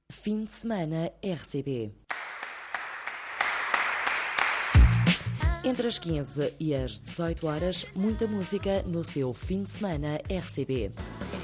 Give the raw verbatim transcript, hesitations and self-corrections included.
Fim de semana R C B. Entre as quinze e as dezoito horas, muita música no seu fim de semana R C B.